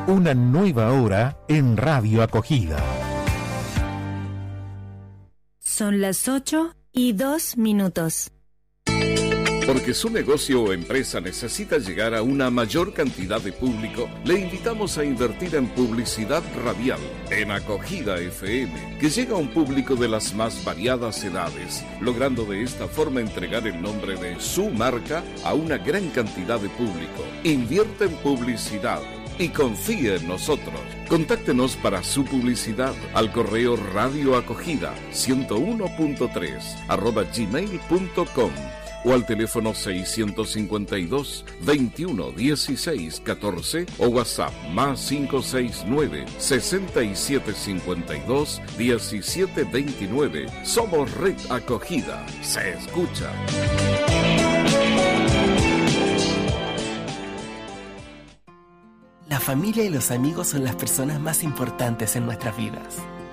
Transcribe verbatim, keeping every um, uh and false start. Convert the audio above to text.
Una nueva hora en Radio Acogida. Son las ocho y dos minutos. Porque su negocio o empresa necesita llegar a una mayor cantidad de público, le invitamos a invertir en publicidad radial en Acogida F M, que llega a un público de las más variadas edades, logrando de esta forma entregar el nombre de su marca a una gran cantidad de público. Invierte en publicidad y confíe en nosotros. Contáctenos para su publicidad al correo radioacogida ciento uno punto tres arroba gmail punto com o al teléfono seiscientos cincuenta y dos, veintiuno, dieciséis, catorce o WhatsApp más cinco seis nueve, sesenta y siete cincuenta y dos, diecisiete veintinueve. Somos Red Acogida. Se escucha. La familia y los amigos son las personas más importantes en nuestras vidas.